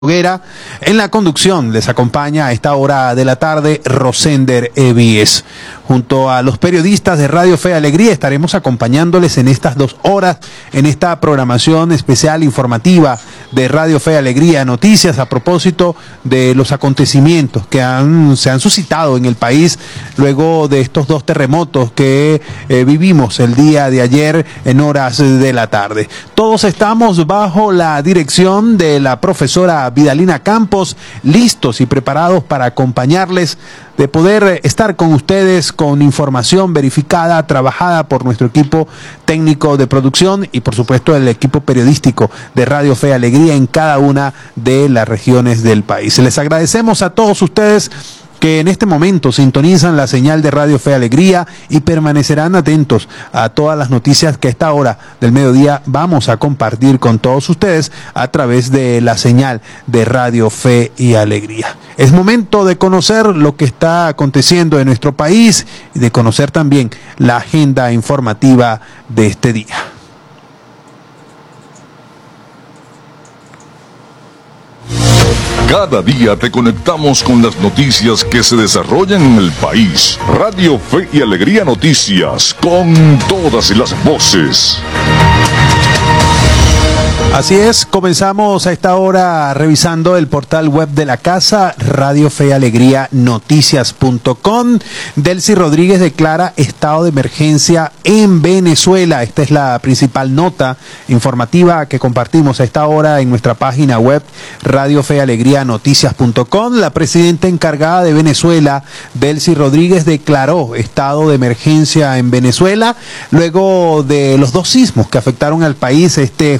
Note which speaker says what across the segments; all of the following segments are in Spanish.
Speaker 1: Noguera. En la conducción les acompaña a esta hora de la tarde Rosender Evíes. Junto a los periodistas de Radio Fe y Alegría estaremos acompañándoles en estas 2 horas en esta programación especial informativa de Radio Fe y Alegría, noticias a propósito de los acontecimientos que se han suscitado en el país luego de estos 2 terremotos que vivimos el día de ayer en horas de la tarde. Todos estamos bajo la dirección de la profesora Vidalina Campos, listos y preparados para acompañarles, de poder estar con ustedes con información verificada, trabajada por nuestro equipo técnico de producción y por supuesto el equipo periodístico de Radio Fe y Alegría en cada una de las regiones del país. Les agradecemos a todos ustedes que en este momento sintonizan la señal de Radio Fe y Alegría y permanecerán atentos a todas las noticias que a esta hora del mediodía vamos a compartir con todos ustedes a través de la señal de Radio Fe y Alegría. Es momento de conocer lo que está aconteciendo en nuestro país y de conocer también la agenda informativa de este día.
Speaker 2: Cada día te conectamos con las noticias que se desarrollan en el país. Radio Fe y Alegría Noticias, con todas las voces.
Speaker 1: Así es, comenzamos a esta hora revisando el portal web de la casa, Radio Fe y Alegría Noticias.com. Delcy Rodríguez declara estado de emergencia en Venezuela. Esta es la principal nota informativa que compartimos a esta hora en nuestra página web, Radio Fe y Alegría Noticias.com. La presidenta encargada de Venezuela, Delcy Rodríguez, declaró estado de emergencia en Venezuela luego de los 2 sismos que afectaron al país este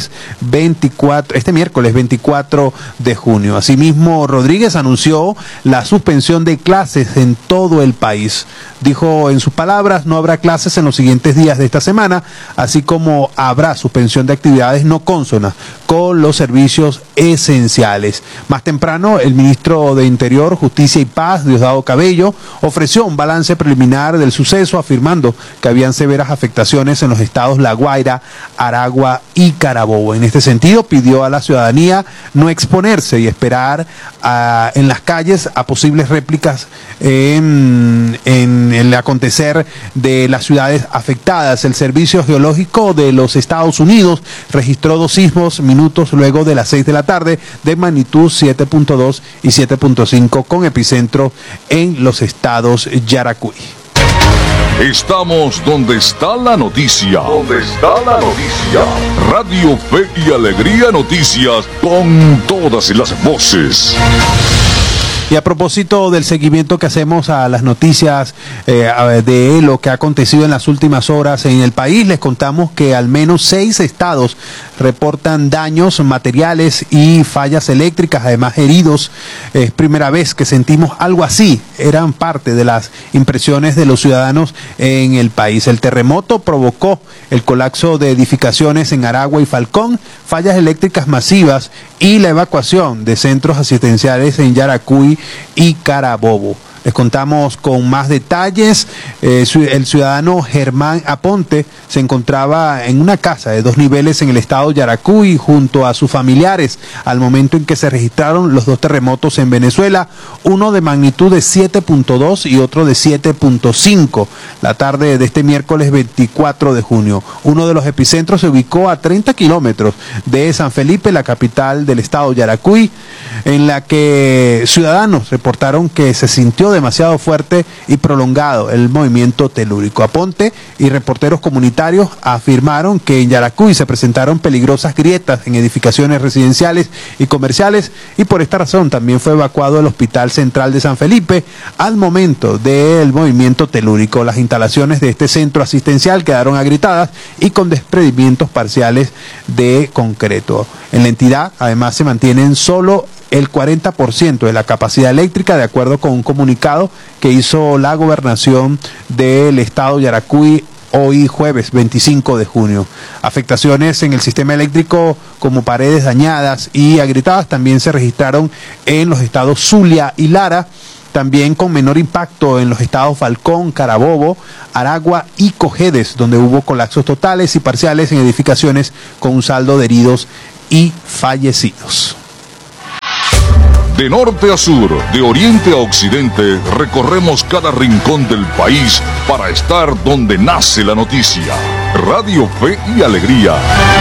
Speaker 1: miércoles 24 de junio. Asimismo, Rodríguez anunció la suspensión de clases en todo el país. Dijo en sus palabras, no habrá clases en los siguientes días de esta semana, así como habrá suspensión de actividades no cónsonas con los servicios esenciales. Más temprano, el ministro de Interior, Justicia y Paz, Diosdado Cabello, ofreció un balance preliminar del suceso, afirmando que habían severas afectaciones en los estados La Guaira, Aragua y Carabobo. En este sentido, pidió a la ciudadanía no exponerse y esperar en las calles a posibles réplicas en el acontecer de las ciudades afectadas. El Servicio Geológico de los Estados Unidos registró 2 sismos minutos luego de las 6 de la tarde de magnitud 7.2 y 7.5 con epicentro en los estados Yaracuy.
Speaker 2: Estamos donde está la noticia. Donde está la noticia. Radio Fe y Alegría Noticias, con todas las voces.
Speaker 1: Y a propósito del seguimiento que hacemos a las noticias de lo que ha acontecido en las últimas horas en el país, les contamos que al menos 6 estados reportan daños materiales y fallas eléctricas, además heridos. Es primera vez que sentimos algo así. Eran parte de las impresiones de los ciudadanos en el país. El terremoto provocó el colapso de edificaciones en Aragua y Falcón, fallas eléctricas masivas y la evacuación de centros asistenciales en Yaracuy y Carabobo. Les contamos con más detalles. El ciudadano Germán Aponte se encontraba en una casa de 2 niveles en el estado Yaracuy junto a sus familiares al momento en que se registraron los 2 terremotos en Venezuela, uno de magnitud de 7.2 y otro de 7.5, la tarde de este miércoles 24 de junio. Uno de los epicentros se ubicó a 30 kilómetros de San Felipe, la capital del estado Yaracuy, en la que ciudadanos reportaron que se sintió demasiado fuerte y prolongado el movimiento telúrico. Aponte y reporteros comunitarios afirmaron que en Yaracuy se presentaron peligrosas grietas en edificaciones residenciales y comerciales y por esta razón también fue evacuado el Hospital Central de San Felipe al momento del movimiento telúrico. Las instalaciones de este centro asistencial quedaron agrietadas y con desprendimientos parciales de concreto. En la entidad además se mantienen solo el 40% de la capacidad eléctrica, de acuerdo con un comunicado que hizo la gobernación del estado Yaracuy hoy jueves 25 de junio. Afectaciones en el sistema eléctrico como paredes dañadas y agrietadas también se registraron en los estados Zulia y Lara, también con menor impacto en los estados Falcón, Carabobo, Aragua y Cojedes, donde hubo colapsos totales y parciales en edificaciones con un saldo de heridos y fallecidos.
Speaker 2: De norte a sur, de oriente a occidente, recorremos cada rincón del país para estar donde nace la noticia. Radio Fe y Alegría.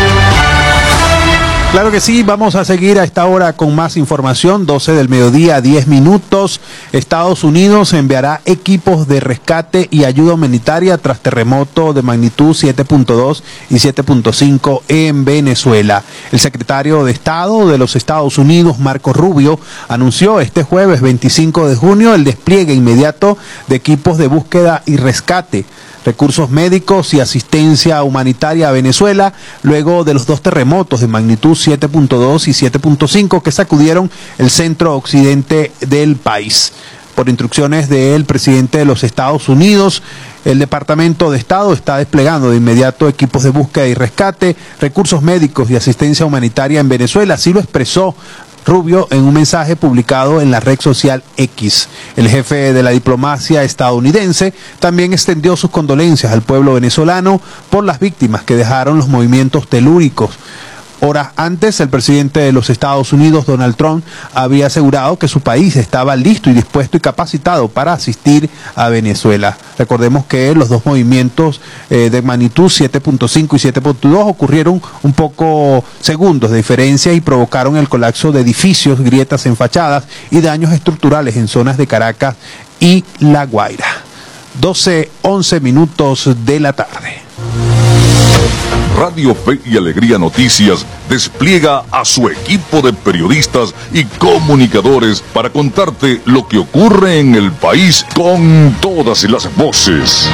Speaker 1: Claro que sí, vamos a seguir a esta hora con más información, 12 del mediodía, 10 minutos. Estados Unidos enviará equipos de rescate y ayuda humanitaria tras terremoto de magnitud 7.2 y 7.5 en Venezuela. El secretario de Estado de los Estados Unidos, Marco Rubio, anunció este jueves 25 de junio el despliegue inmediato de equipos de búsqueda y rescate, recursos médicos y asistencia humanitaria a Venezuela, luego de los dos terremotos de magnitud 7.2 y 7.5 que sacudieron el centro occidente del país. Por instrucciones del presidente de los Estados Unidos, el Departamento de Estado está desplegando de inmediato equipos de búsqueda y rescate, recursos médicos y asistencia humanitaria en Venezuela. Así lo expresó Rubio en un mensaje publicado en la red social X. El jefe de la diplomacia estadounidense también extendió sus condolencias al pueblo venezolano por las víctimas que dejaron los movimientos telúricos. Horas antes, el presidente de los Estados Unidos, Donald Trump, había asegurado que su país estaba listo y dispuesto y capacitado para asistir a Venezuela. Recordemos que los dos movimientos de magnitud 7.5 y 7.2 ocurrieron un poco segundos de diferencia y provocaron el colapso de edificios, grietas en fachadas y daños estructurales en zonas de Caracas y La Guaira. 12:11 minutos de la tarde.
Speaker 2: Radio Fe y Alegría Noticias despliega a su equipo de periodistas y comunicadores para contarte lo que ocurre en el país con todas las voces.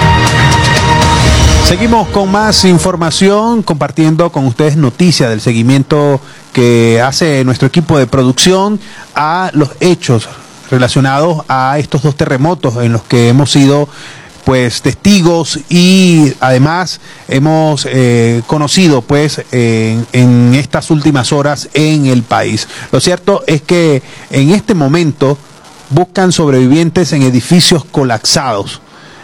Speaker 1: Seguimos con más información, compartiendo con ustedes noticias del seguimiento que hace nuestro equipo de producción a los hechos relacionados a estos dos terremotos en los que hemos sido testigos y además hemos conocido en estas últimas horas en el país. Lo cierto es que en este momento buscan sobrevivientes en edificios colapsados.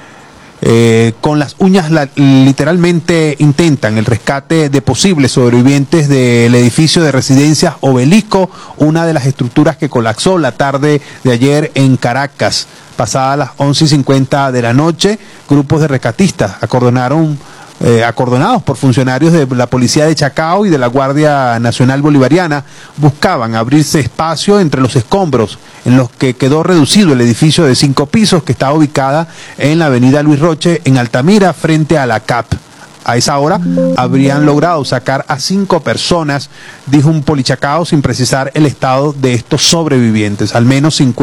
Speaker 1: Con las uñas literalmente intentan el rescate de posibles sobrevivientes del edificio de residencias Obelisco, una de las estructuras que colapsó la tarde de ayer en Caracas. Pasadas las 11:50 de la noche, grupos de rescatistas acordonados por funcionarios de la Policía de Chacao y de la Guardia Nacional Bolivariana, buscaban abrirse espacio entre los escombros en los que quedó reducido el edificio de 5 pisos que estaba ubicada en la avenida Luis Roche, en Altamira, frente a la CAP. A esa hora habrían logrado sacar a 5 personas, dijo un polichacao, sin precisar el estado de estos sobrevivientes. A menos de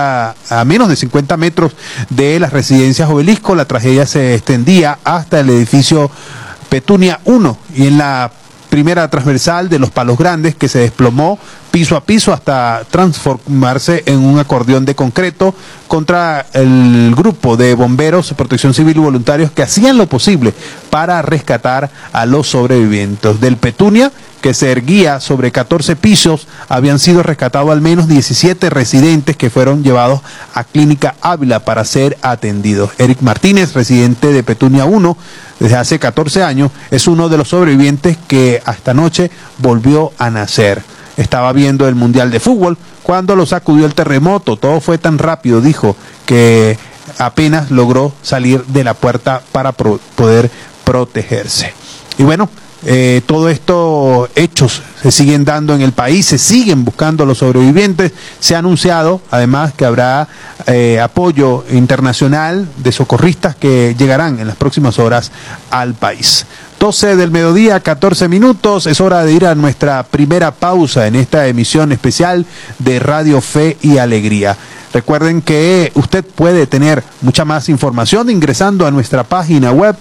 Speaker 1: 50 metros de las residencias Obelisco, la tragedia se extendía hasta el edificio Petunia 1 y en la primera transversal de los Palos Grandes, que se desplomó piso a piso hasta transformarse en un acordeón de concreto contra el grupo de bomberos, protección civil y voluntarios que hacían lo posible para rescatar a los sobrevivientes. Del Petunia, que se erguía sobre 14 pisos, habían sido rescatados al menos 17 residentes que fueron llevados a Clínica Ávila para ser atendidos. Eric Martínez, residente de Petunia 1, desde hace 14 años, es uno de los sobrevivientes que esta noche volvió a nacer. Estaba viendo el Mundial de Fútbol cuando lo sacudió el terremoto. Todo fue tan rápido, dijo, que apenas logró salir de la puerta para poder protegerse. Y bueno, todos estos hechos se siguen dando en el país, se siguen buscando los sobrevivientes. Se ha anunciado además que habrá apoyo internacional de socorristas que llegarán en las próximas horas al país. 12 del mediodía, 14 minutos, es hora de ir a nuestra primera pausa en esta emisión especial de Radio Fe y Alegría. Recuerden que usted puede tener mucha más información ingresando a nuestra página web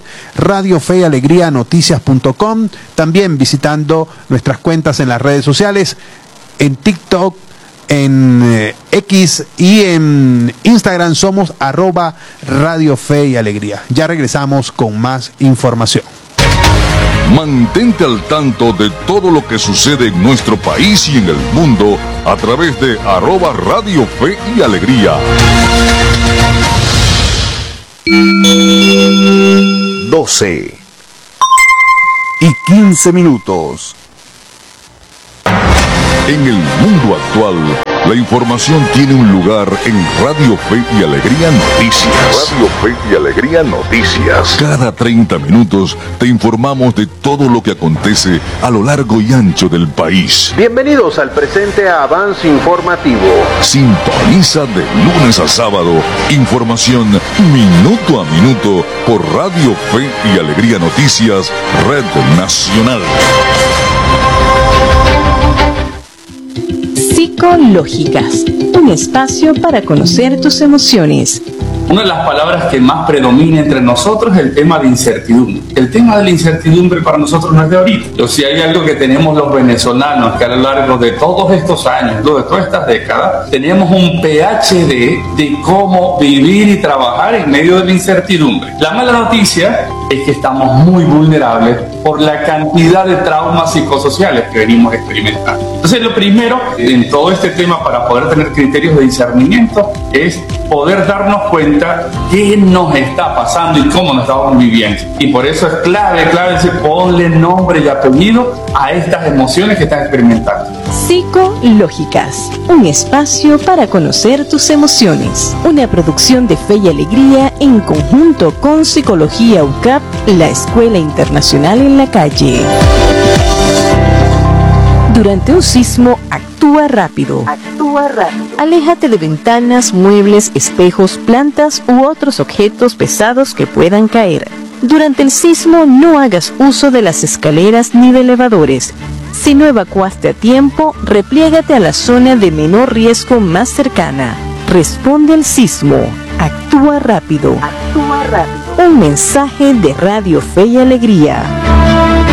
Speaker 1: radiofeyalegrianoticias.com, también visitando nuestras cuentas en las redes sociales, en TikTok, en X y en Instagram somos @Radio Fe y Alegría. Ya regresamos con más información.
Speaker 2: Mantente al tanto de todo lo que sucede en nuestro país y en el mundo a través de @Radio Fe y Alegría.
Speaker 3: 12:15.
Speaker 2: En el mundo actual, La información tiene un lugar en Radio Fe y Alegría Noticias. Radio Fe y Alegría Noticias. Cada 30 minutos te informamos de todo lo que acontece a lo largo y ancho del país.
Speaker 1: Bienvenidos al presente avance informativo.
Speaker 2: Sintoniza de lunes a sábado información minuto a minuto por Radio Fe y Alegría Noticias, Red Nacional.
Speaker 3: Psicológicas, un espacio para conocer tus emociones.
Speaker 4: Una de las palabras que más predomina entre nosotros es el tema de incertidumbre. El tema de la incertidumbre para nosotros no es de ahorita. O si hay algo que tenemos los venezolanos, que a lo largo de todos estos años, de todas estas décadas, tenemos un PhD de cómo vivir y trabajar en medio de la incertidumbre. La mala noticia es que estamos muy vulnerables por la cantidad de traumas psicosociales que venimos experimentando. Entonces, lo primero en todo este tema para poder tener criterios de discernimiento es poder darnos cuenta qué nos está pasando y cómo nos estamos viviendo. Y por eso es clave decir, ponle nombre y apellido a estas emociones que estás experimentando.
Speaker 3: Psicológicas, un espacio para conocer tus emociones. Una producción de Fe y Alegría en conjunto con Psicología UCAP, la Escuela Internacional en la Calle. Durante un sismo, actúa rápido. Aléjate de ventanas, muebles, espejos, plantas u otros objetos pesados que puedan caer. Durante el sismo, no hagas uso de las escaleras ni de elevadores. Si no evacuaste a tiempo, repliégate a la zona de menor riesgo más cercana. Responde al sismo. Actúa rápido. Un mensaje de Radio Fe y Alegría.